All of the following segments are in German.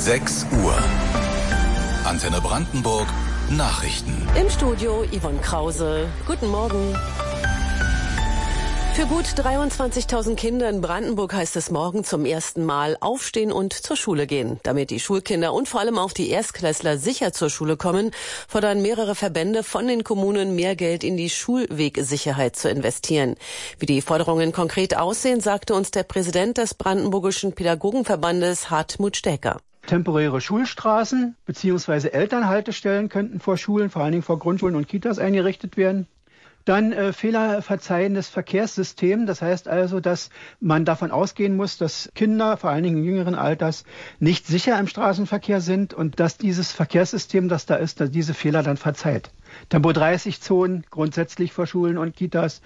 6 Uhr. Antenne Brandenburg, Nachrichten. Im Studio Yvonne Krause. Guten Morgen. Für gut 23.000 Kinder in Brandenburg heißt es morgen zum ersten Mal aufstehen und zur Schule gehen. Damit die Schulkinder und vor allem auch die Erstklässler sicher zur Schule kommen, fordern mehrere Verbände von den Kommunen, mehr Geld in die Schulwegsicherheit zu investieren. Wie die Forderungen konkret aussehen, sagte uns der Präsident des Brandenburgischen Pädagogenverbandes, Hartmut Stäker. Temporäre Schulstraßen bzw. Elternhaltestellen könnten vor Schulen, vor allen Dingen vor Grundschulen und Kitas eingerichtet werden. Dann fehlerverzeihendes Verkehrssystem. Das heißt also, dass man davon ausgehen muss, dass Kinder, vor allen Dingen jüngeren Alters, nicht sicher im Straßenverkehr sind und dass dieses Verkehrssystem, das da ist, dass diese Fehler dann verzeiht. Tempo-30-Zonen grundsätzlich vor Schulen und Kitas.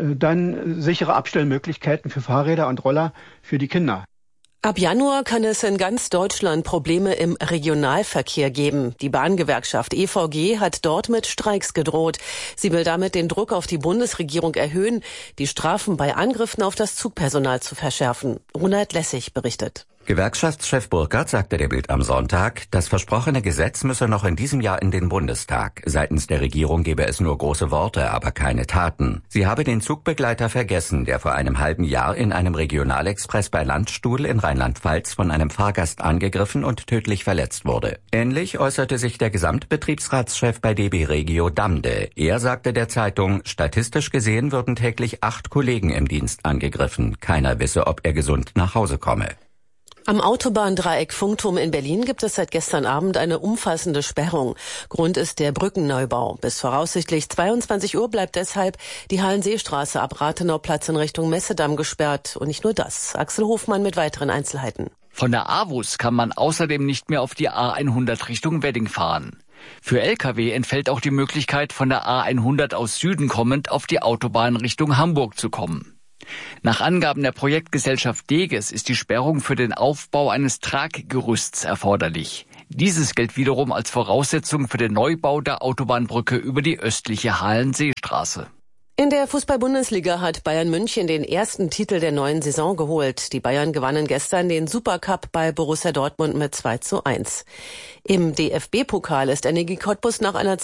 Dann sichere Abstellmöglichkeiten für Fahrräder und Roller für die Kinder. Ab Januar kann es in ganz Deutschland Probleme im Regionalverkehr geben. Die Bahngewerkschaft EVG hat dort mit Streiks gedroht. Sie will damit den Druck auf die Bundesregierung erhöhen, die Strafen bei Angriffen auf das Zugpersonal zu verschärfen. Ronald Lessig berichtet. Gewerkschaftschef Burkhardt sagte der Bild am Sonntag, das versprochene Gesetz müsse noch in diesem Jahr in den Bundestag. Seitens der Regierung gebe es nur große Worte, aber keine Taten. Sie habe den Zugbegleiter vergessen, der vor einem halben Jahr in einem Regionalexpress bei Landstuhl in Rheinland-Pfalz von einem Fahrgast angegriffen und tödlich verletzt wurde. Ähnlich äußerte sich der Gesamtbetriebsratschef bei DB Regio Damde. Er sagte der Zeitung, statistisch gesehen würden täglich 8 Kollegen im Dienst angegriffen. Keiner wisse, ob er gesund nach Hause komme. Am Autobahndreieck Funkturm in Berlin gibt es seit gestern Abend eine umfassende Sperrung. Grund ist der Brückenneubau. Bis voraussichtlich 22 Uhr bleibt deshalb die Hallenseestraße ab Rathenauplatz in Richtung Messedamm gesperrt. Und nicht nur das. Axel Hofmann mit weiteren Einzelheiten. Von der AWUS kann man außerdem nicht mehr auf die A100 Richtung Wedding fahren. Für Lkw entfällt auch die Möglichkeit, von der A100 aus Süden kommend auf die Autobahn Richtung Hamburg zu kommen. Nach Angaben der Projektgesellschaft Deges ist die Sperrung für den Aufbau eines Traggerüsts erforderlich. Dieses gilt wiederum als Voraussetzung für den Neubau der Autobahnbrücke über die östliche Hallenseestraße. In der Fußball-Bundesliga hat Bayern München den ersten Titel der neuen Saison geholt. Die Bayern gewannen gestern den Supercup bei Borussia Dortmund mit 2:1. Im DFB-Pokal ist Energie Cottbus nach einer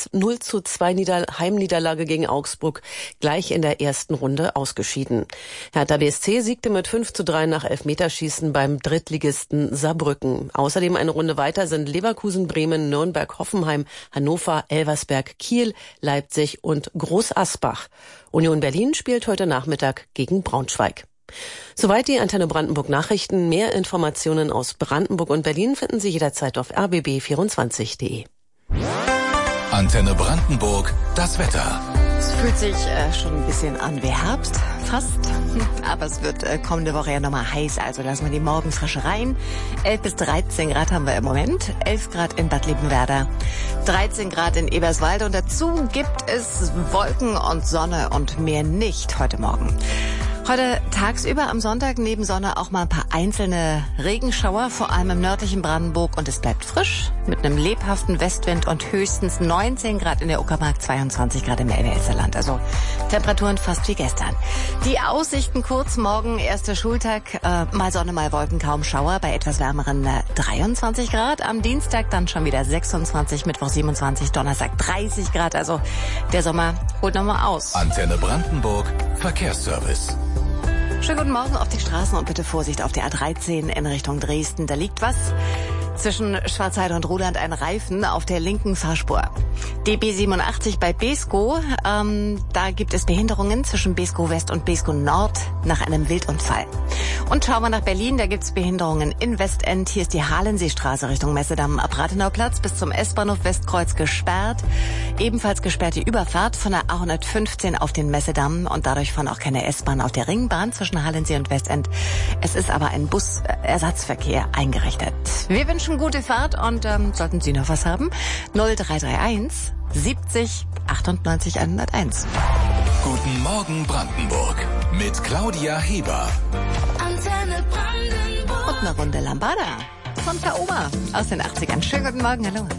0:2 Heimniederlage gegen Augsburg gleich in der ersten Runde ausgeschieden. Hertha BSC siegte mit 5:3 nach Elfmeterschießen beim Drittligisten Saarbrücken. Außerdem eine Runde weiter sind Leverkusen, Bremen, Nürnberg, Hoffenheim, Hannover, Elversberg, Kiel, Leipzig und Groß Asbach. Union Berlin spielt heute Nachmittag gegen Braunschweig. Soweit die Antenne Brandenburg Nachrichten. Mehr Informationen aus Brandenburg und Berlin finden Sie jederzeit auf rbb24.de. Antenne Brandenburg, das Wetter. Es fühlt sich schon ein bisschen an wie Herbst, fast. Aber es wird kommende Woche ja nochmal heiß, also lassen wir die Morgenfrische rein. 11 bis 13 Grad haben wir im Moment, 11 Grad in Bad Liebenwerda, 13 Grad in Eberswalde und dazu gibt es Wolken und Sonne und mehr nicht heute Morgen. Heute tagsüber am Sonntag neben Sonne auch mal ein paar einzelne Regenschauer, vor allem im nördlichen Brandenburg. Und es bleibt frisch mit einem lebhaften Westwind und höchstens 19 Grad in der Uckermark, 22 Grad im Elbe-Elsterland. Also Temperaturen fast wie gestern. Die Aussichten kurz morgen, erster Schultag, mal Sonne, mal Wolken, kaum Schauer bei etwas wärmeren 23 Grad. Am Dienstag dann schon wieder 26, Mittwoch 27, Donnerstag 30 Grad. Also der Sommer holt nochmal aus. Antenne Brandenburg, Verkehrsservice. Schönen guten Morgen auf die Straßen und bitte Vorsicht auf der A13 in Richtung Dresden. Da liegt was. Zwischen Schwarzheide und Ruhland ein Reifen auf der linken Fahrspur. DB 87 bei Beeskow, da gibt es Behinderungen zwischen Beeskow West und Beeskow Nord nach einem Wildunfall. Und schauen wir nach Berlin, da gibt es Behinderungen in Westend. Hier ist die Halenseestraße Richtung Messedamm ab Rathenauplatz bis zum S-Bahnhof Westkreuz gesperrt. Ebenfalls gesperrt die Überfahrt von der A115 auf den Messedamm und dadurch von auch keine S-Bahn auf der Ringbahn zwischen Halensee und Westend. Es ist aber ein Busersatzverkehr eingerichtet. Wir wünschen gute Fahrt und sollten Sie noch was haben, 0331 70 98 101. Guten Morgen Brandenburg mit Claudia Heber. Antenne Brandenburg. Und eine Runde Lambada von Kaoma aus den 80ern. Schönen guten Morgen, hallo.